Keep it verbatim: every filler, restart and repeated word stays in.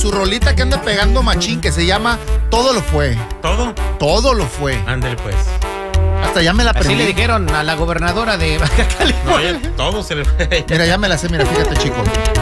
su rolita que anda pegando machín, que se llama Todo lo fue. ¿Todo? Todo lo fue. Ándale, pues. Hasta ya me la aprendí. Así le dijeron a la gobernadora de Baja California. No, todo se le fue. Mira, ya me la sé, mira, fíjate, chico.